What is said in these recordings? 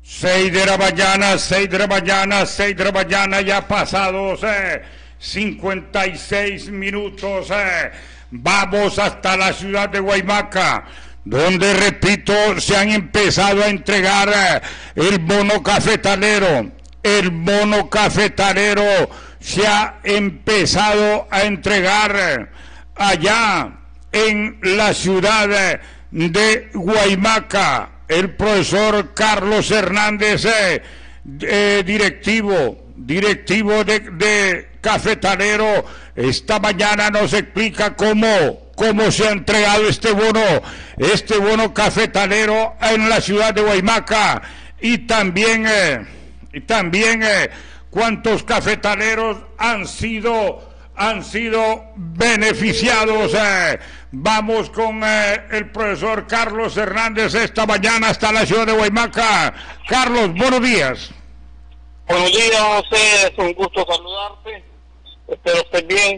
6 de la mañana, 6 de la mañana, 6 de la mañana, ya pasados 56 minutos. Vamos hasta la ciudad de Guaymaca, donde, repito, se han empezado a entregar el bono cafetalero. El bono cafetalero se ha empezado a entregar allá en la ciudad de Guaymaca. El profesor Carlos Hernández, directivo de Cafetalero, esta mañana nos explica cómo se ha entregado este bono cafetalero en la ciudad de Guaymaca, y también cuántos cafetaleros han sido beneficiados. Vamos con el profesor Carlos Hernández esta mañana hasta la ciudad de Guaymaca. Carlos, buenos días. Buenos días, José, es un gusto saludarte, espero estés bien.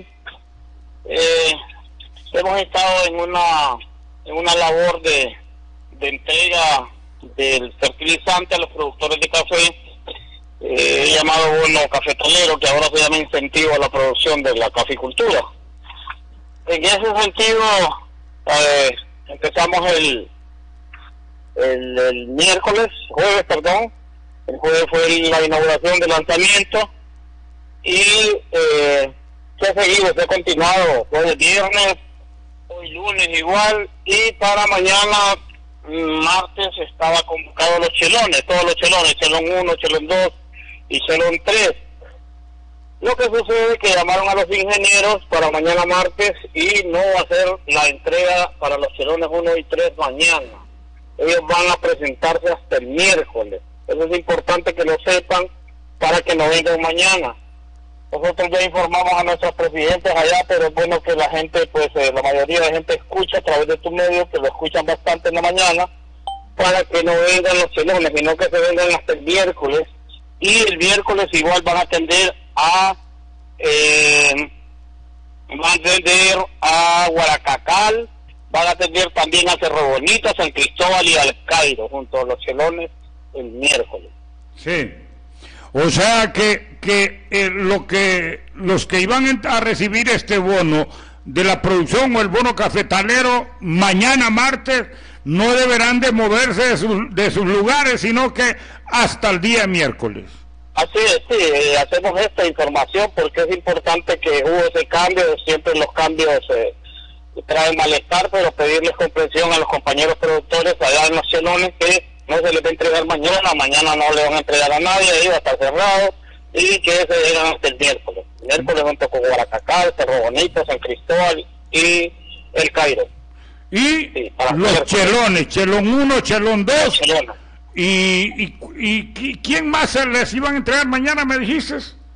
Hemos estado en una labor de entrega del fertilizante a los productores de café, llamado bono cafetalero, que ahora se llama incentivo a la producción de la caficultura. En ese sentido, empezamos el jueves, el jueves fue la inauguración del lanzamiento, y se ha seguido, se ha continuado, fue el viernes, hoy lunes igual, y para mañana martes estaba convocado los chelones, todos los chelones, chelón 1, chelón 2 y chelón 3. Lo que sucede es que llamaron a los ingenieros para mañana martes y no va a ser la entrega para los chelones 1 y 3 mañana. Ellos van a presentarse hasta el miércoles. Eso es importante que lo sepan para que no vengan mañana. Nosotros ya informamos a nuestros presidentes allá, pero es bueno que la gente, la mayoría de la gente escucha a través de tu medio, que lo escuchan bastante en la mañana, para que no vengan los chelones, sino que se vengan hasta el miércoles. Y el miércoles igual van a atender a Guaracacal, van a atender también a Cerro Bonito, a San Cristóbal y al Cairo, junto a los chelones, el miércoles. Sí. O sea que los que iban a recibir este bono de la producción o el bono cafetalero mañana martes no deberán de moverse de sus lugares, sino que hasta el día miércoles. Así es, sí, hacemos esta información porque es importante que hubo ese cambio. Siempre los cambios traen malestar, pero pedirles comprensión a los compañeros productores allá en los chelones, que no se les va a entregar mañana no le van a entregar a nadie, ahí va a estar cerrado, y que se llegan hasta el miércoles junto con Guaracacal, Cerro Bonito, San Cristóbal y el Cairo. Y sí, los chelones, chelón 1, chelón 2, y ¿quién más se les iban a entregar mañana, me dijiste?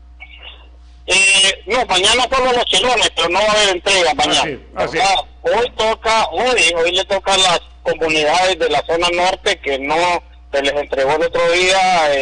No, mañana solo los chelones, pero no va a haber entrega mañana. Así. Hoy le toca a las comunidades de la zona norte que no se les entregó el otro día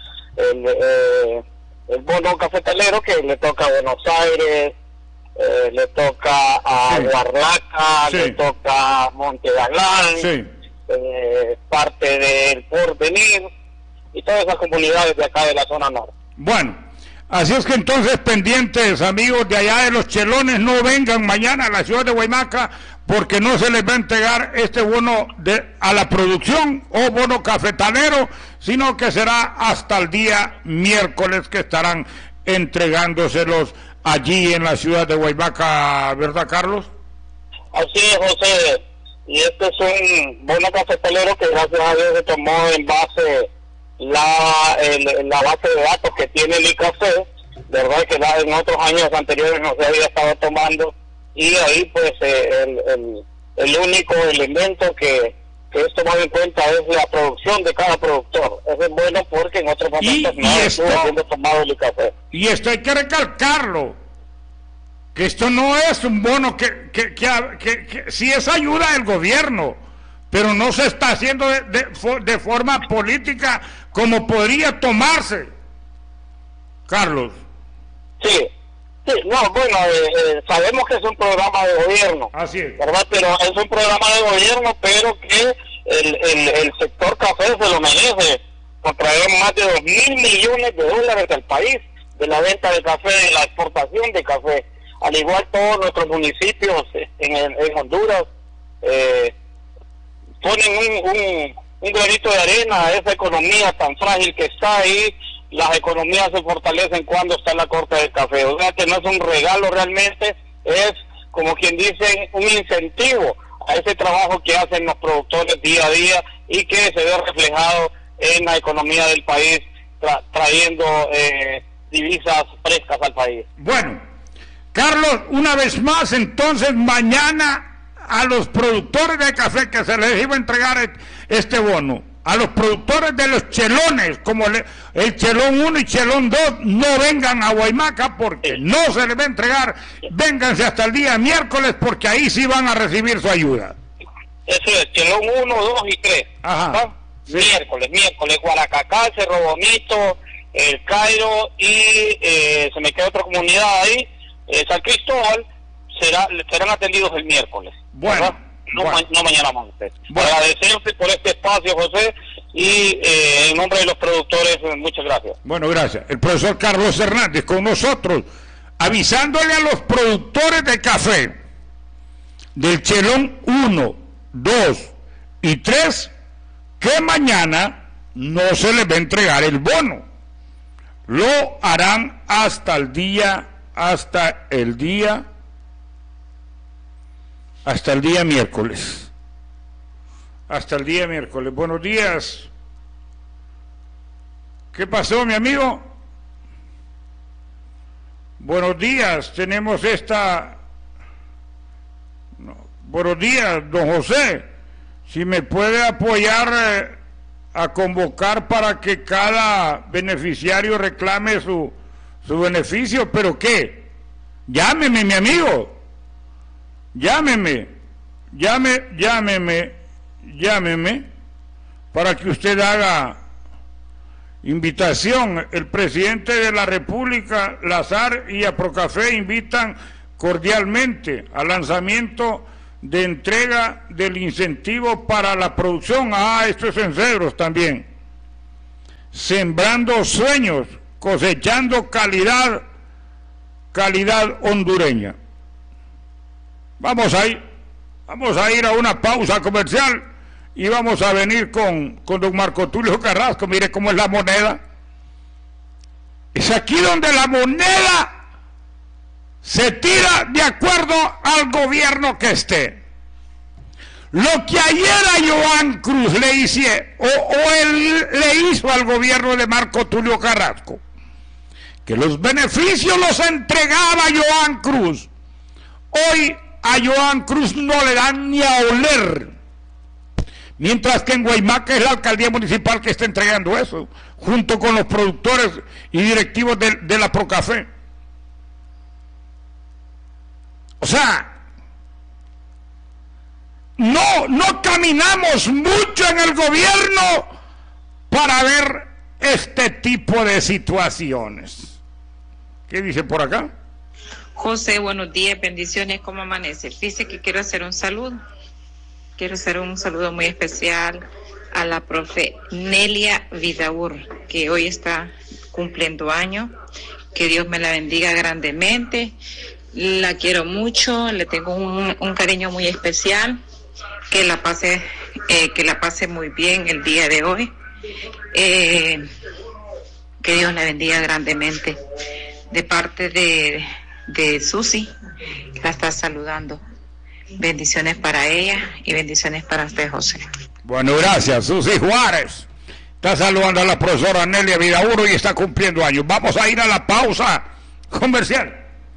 el bono cafetalero, que le toca a Buenos Aires, le toca a Guarlaca, le toca a Monte Galán, parte del Porvenir y todas esas comunidades de acá de la zona norte. Bueno, así es que entonces, pendientes, amigos de allá de los chelones, no vengan mañana a la ciudad de Guaymaca, porque no se les va a entregar este bono a la producción o bono cafetalero, sino que será hasta el día miércoles que estarán entregándoselos allí en la ciudad de Guaymaca, ¿verdad, Carlos? Así es, José, y este es un bono cafetalero que gracias a Dios se tomó en base la base de datos que tiene el ICAFE, verdad que en otros años anteriores no se había estado tomando, y ahí el único elemento que es tomado en cuenta es la producción de cada productor. Eso es bueno porque en otros momentos no estuvo siendo tomado el ICAFE. Y esto hay que recalcarlo, que esto no es un bono que sí es ayuda del gobierno, pero no se está haciendo de forma política como podría tomarse. Carlos. Sí, sabemos que es un programa de gobierno, así es, ¿verdad? Pero es un programa de gobierno, pero que el sector café se lo merece, contraemos más de 2.000 millones de dólares al país de la venta de café, de la exportación de café. Al igual todos nuestros municipios en Honduras ponen un granito de arena a esa economía tan frágil que está ahí. Las economías se fortalecen cuando está la corte del café. O sea que no es un regalo realmente, es como quien dice un incentivo a ese trabajo que hacen los productores día a día y que se ve reflejado en la economía del país, trayendo divisas frescas al país. Bueno, Carlos, una vez más, entonces mañana a los productores de café que se les iba a entregar este bono, a los productores de los chelones, como el chelón 1 y chelón 2, no vengan a Guaymaca porque no se les va a entregar, vénganse hasta el día miércoles porque ahí sí van a recibir su ayuda. Eso es, chelón 1, 2 y 3. Ajá. ¿No? Sí. Miércoles, Guaracacá, Cerro Bonito, El Cairo y se me queda otra comunidad ahí, San Cristóbal, serán atendidos el miércoles. Bueno. No mañana martes. Bueno. Agradecerte por este espacio, José, y en nombre de los productores, muchas gracias. Bueno, gracias. El profesor Carlos Hernández con nosotros, avisándole a los productores de café del chelón 1, 2 y 3 que mañana no se les va a entregar el bono. Lo harán hasta el día miércoles. Hasta el día miércoles. Buenos días. ¿Qué pasó, mi amigo? Buenos días. Tenemos esta... No. Buenos días, don José. Si me puede apoyar a convocar para que cada beneficiario reclame su beneficio. ¿Pero qué? Llámeme, mi amigo. Llámeme para que usted haga invitación. El presidente de la República, Lazar y Aprocafé invitan cordialmente al lanzamiento de entrega del incentivo para la producción. Esto es en Cedros también. Sembrando sueños, cosechando calidad hondureña. Vamos a ir a una pausa comercial y vamos a venir con don Marco Tulio Carrasco. Mire cómo es la moneda. Es aquí donde la moneda se tira de acuerdo al gobierno que esté. Lo que ayer a Joan Cruz le hizo al gobierno de Marco Tulio Carrasco, que los beneficios los entregaba Joan Cruz, hoy a Joan Cruz no le dan ni a oler, mientras que en Guaymaca es la alcaldía municipal que está entregando eso, junto con los productores y directivos de la Procafé. O sea, no caminamos mucho en el gobierno para ver este tipo de situaciones. ¿Qué dice por acá? José, buenos días, bendiciones, ¿cómo amanece? Fíjese que quiero hacer un saludo. Quiero hacer un saludo muy especial a la profe Nelia Vidaur, que hoy está cumpliendo años. Que Dios me la bendiga grandemente. La quiero mucho, le tengo un cariño muy especial. Que la pase muy bien el día de hoy. Que Dios la bendiga grandemente. De parte de Susi, la está saludando. Bendiciones para ella y bendiciones para usted, José. Bueno, gracias. Susi Juárez está saludando a la profesora Nelia Vidauro y está cumpliendo años. Vamos a ir a la pausa comercial.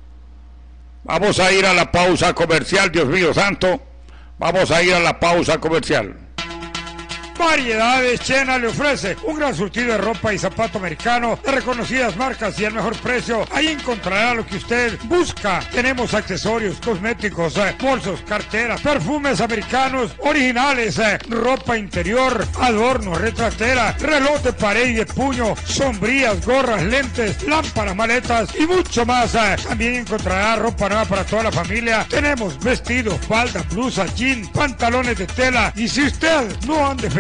Dios mío santo. Vamos a ir a la pausa comercial. Variedades Chena le ofrece un gran surtido de ropa y zapato americano de reconocidas marcas y al mejor precio. Ahí encontrará lo que usted busca. Tenemos accesorios, cosméticos, bolsos, carteras, perfumes americanos originales, ropa interior, adornos, retratera, reloj de pared y de puño, sombrillas, gorras, lentes, lámparas, maletas y mucho más. También encontrará ropa nueva para toda la familia. Tenemos vestidos, faldas, blusas, jeans, pantalones de tela y si usted no anda efectivo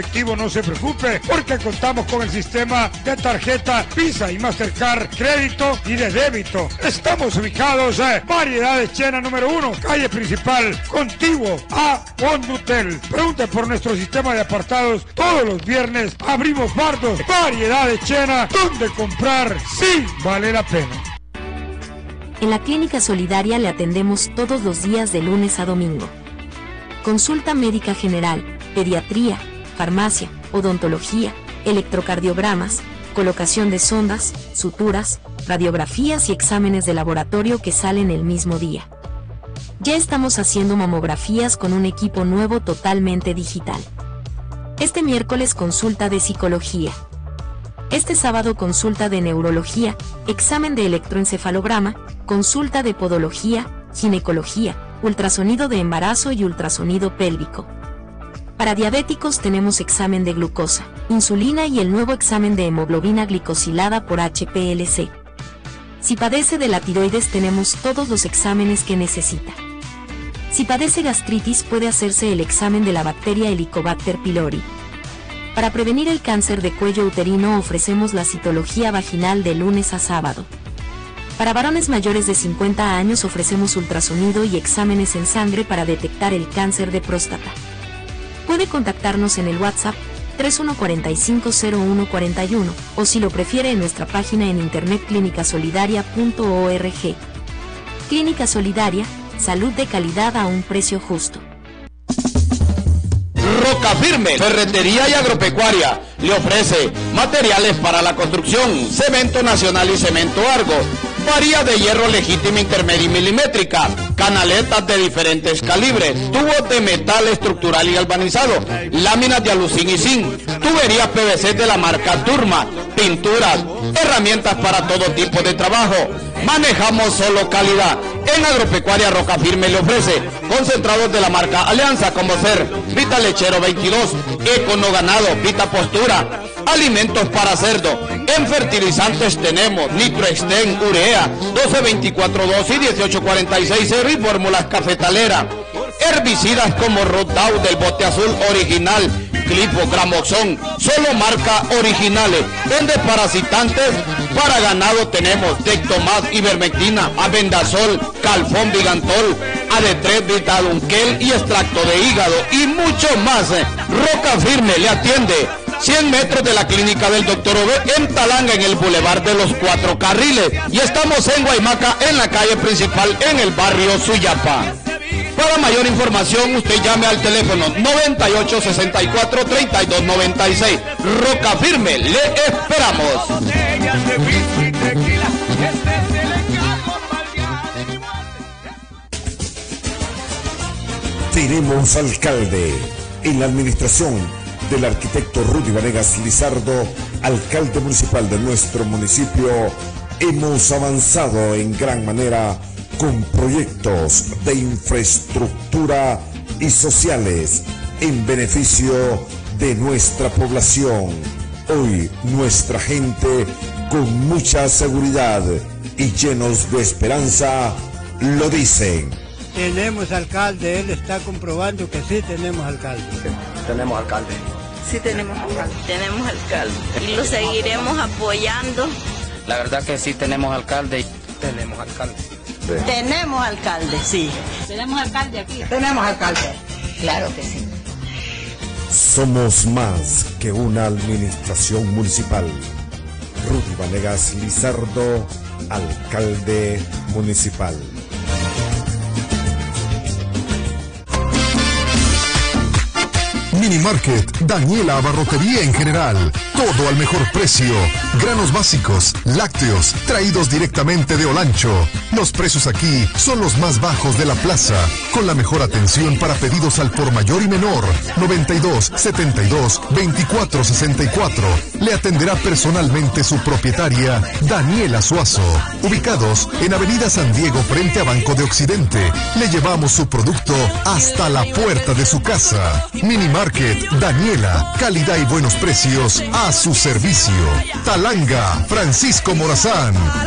efectivo no se preocupe, porque contamos con el sistema de tarjeta Visa y Mastercard, crédito y de débito. Estamos ubicados en Variedades Chena número 1, calle principal, contiguo a Bondutel. Pregunte por nuestro sistema de apartados. Todos los viernes abrimos bardos. Variedades Chena, donde comprar sí vale la pena. En la Clínica Solidaria le atendemos todos los días de lunes a domingo. Consulta médica general, pediatría, farmacia, odontología, electrocardiogramas, colocación de sondas, suturas, radiografías y exámenes de laboratorio que salen el mismo día. Ya estamos haciendo mamografías con un equipo nuevo totalmente digital. Este miércoles consulta de psicología. Este sábado consulta de neurología, examen de electroencefalograma, consulta de podología, ginecología, ultrasonido de embarazo y ultrasonido pélvico. Para diabéticos tenemos examen de glucosa, insulina y el nuevo examen de hemoglobina glicosilada por HPLC. Si padece de la tiroides tenemos todos los exámenes que necesita. Si padece gastritis puede hacerse el examen de la bacteria Helicobacter pylori. Para prevenir el cáncer de cuello uterino ofrecemos la citología vaginal de lunes a sábado. Para varones mayores de 50 años ofrecemos ultrasonido y exámenes en sangre para detectar el cáncer de próstata. Puede contactarnos en el WhatsApp 31450141 o si lo prefiere en nuestra página en internet clinicasolidaria.org. Clínica Solidaria, salud de calidad a un precio justo. Roca Firme, ferretería y agropecuaria, le ofrece materiales para la construcción, cemento nacional y cemento Argo, varillas de hierro legítima intermedia y milimétrica, canaletas de diferentes calibres, tubos de metal estructural y galvanizado, láminas de alucín y zinc, tuberías PVC de la marca Turma, pinturas, herramientas para todo tipo de trabajo. Manejamos solo calidad. En Agropecuaria Roca Firme le ofrece concentrados de la marca Alianza, como ser Vita Lechero 22, Econo Ganado, Vita Postura, alimentos para cerdo. En fertilizantes tenemos Nitroexten, Urea, 1224-2 y 1846 y fórmulas cafetalera. Herbicidas como Roundao del bote azul original, Clipo, Gramoxón, solo marca originales. En desparasitantes para ganado tenemos Tectomat, Ivermectina, Abendazol, Calfón, Vigantol, AD3, Vitadunquel y extracto de hígado y mucho más. Roca Firme le atiende 100 metros de la clínica del Dr. Ove en Talanga, en el Boulevard de los 4 Carriles. Y estamos en Guaymaca, en la calle principal, en el barrio Suyapa. Para mayor información, usted llame al teléfono 9864-3296. Roca Firme, le esperamos. Tenemos alcalde en la administración del arquitecto Rudy Vanegas Lizardo, alcalde municipal de nuestro municipio. Hemos avanzado en gran manera con proyectos de infraestructura y sociales en beneficio de nuestra población. Hoy nuestra gente, con mucha seguridad y llenos de esperanza, lo dicen. Tenemos alcalde, él está comprobando que sí tenemos alcalde. Tenemos alcalde. Sí tenemos alcalde. Tenemos alcalde. Y lo seguiremos apoyando. La verdad que sí tenemos alcalde. Tenemos alcalde. Sí. Tenemos alcalde, sí. Tenemos alcalde aquí. Tenemos alcalde. Claro que sí. Somos más que una administración municipal. Rudy Vanegas Lizardo, alcalde municipal. Minimarket, Daniela Abarrotería en general. Todo al mejor precio. Granos básicos, lácteos, traídos directamente de Olancho. Los precios aquí son los más bajos de la plaza, con la mejor atención para pedidos al por mayor y menor. 92 72 24 64. Le atenderá personalmente su propietaria, Daniela Suazo. Ubicados en Avenida San Diego frente a Banco de Occidente. Le llevamos su producto hasta la puerta de su casa. Minimarket Daniela, calidad y buenos precios a su servicio. Talanga, Francisco Morazán.